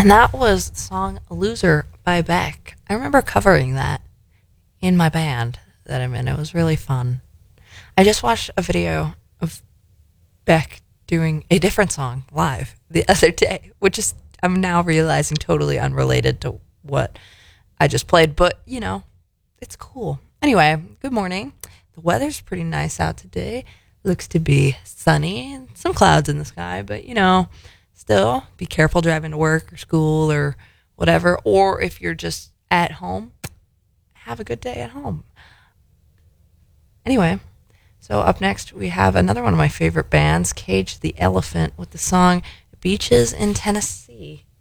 And that was the song Loser by Beck. I remember covering that in my band that I'm in. It was really fun. I just watched a video of Beck doing a different song live the other day, which is, I'm now realizing, totally unrelated to what I just played, but it's cool. Anyway, good morning. The weather's pretty nice out today. Looks to be sunny and some clouds in the sky, but still be careful driving to work or school or whatever. Or if you're just at home, have a good day at home. Anyway, so up next we have another one of my favorite bands, Cage the Elephant, with the song Beaches in Tennessee.